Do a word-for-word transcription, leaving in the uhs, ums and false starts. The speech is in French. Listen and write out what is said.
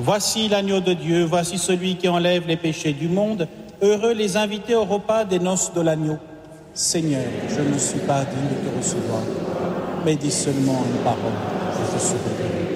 Voici l'agneau de Dieu, voici celui qui enlève les péchés du monde. Heureux les invités au repas des noces de l'agneau. Seigneur, je ne suis pas digne de te recevoir, mais dis seulement une parole et je serai guéri.